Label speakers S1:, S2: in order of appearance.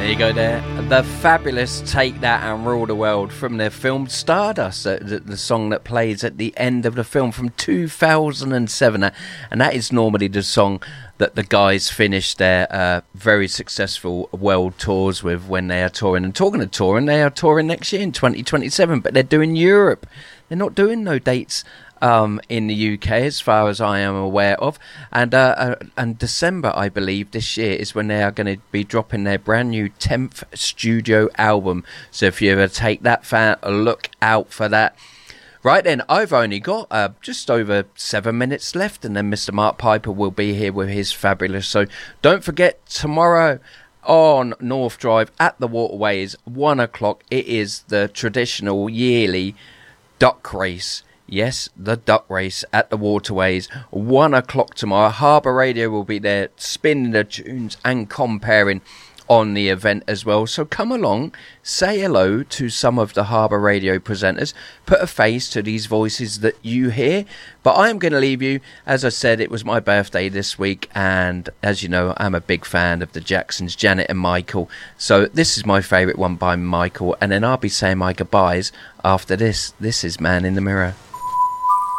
S1: There you go there. The fabulous Take That and Rule the World from their film Stardust, the song that plays at the end of the film from 2007. And that is normally the song that the guys finish their very successful world tours with when they are touring. And talking of touring, they are touring next year in 2027, but they're doing Europe. They're not doing no dates in the UK, as far as I am aware of, and December, I believe, this year is when they are going to be dropping their brand new 10th studio album. So if you ever take that fan, look out for that. Right then, I've only got just over 7 minutes left, and then Mr. Mark Piper will be here with his fabulous. So don't forget, tomorrow on North Drive at the Waterways, 1 o'clock, it is the traditional yearly duck race. Yes, the duck race at the Waterways, 1 o'clock tomorrow. Harbour Radio will be there spinning the tunes and comparing on the event as well. So come along, say hello to some of the Harbour Radio presenters, put a face to these voices that you hear. But I am going to leave you. As I said, it was my birthday this week, and as you know, I'm a big fan of the Jacksons, Janet and Michael. So this is my favourite one by Michael, and then I'll be saying my goodbyes after this. This is Man in the Mirror.